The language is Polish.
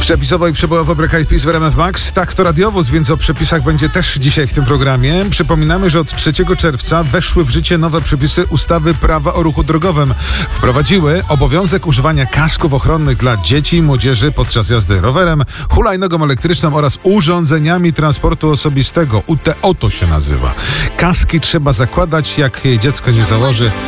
Przepisowo i przebojowo Black Eyed Peas w RMF Max. Tak, to radiowóz, więc o przepisach będzie też dzisiaj w tym programie. Przypominamy, że od 3 czerwca weszły w życie nowe przepisy ustawy Prawa o ruchu drogowym. Wprowadziły obowiązek używania kasków ochronnych dla dzieci i młodzieży podczas jazdy rowerem, hulajnogą elektryczną oraz urządzeniami transportu osobistego. UTO to się nazywa. Kaski trzeba zakładać, jak jej dziecko nie założy.